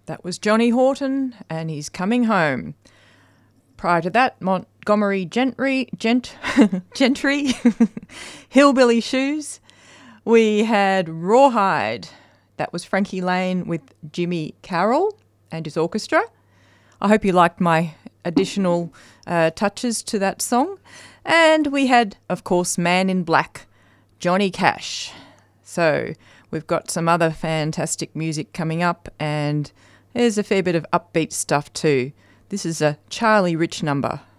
That was Johnny Horton and He's Coming Home. Prior to that, Montgomery Gentry, Hillbilly Shoes. We had Rawhide. That was Frankie Lane with Jimmy Carroll and his orchestra. I hope you liked my additional touches to that song. And we had, of course, Man in Black, Johnny Cash. So we've got some other fantastic music coming up, and there's a fair bit of upbeat stuff too. This is a Charlie Rich number.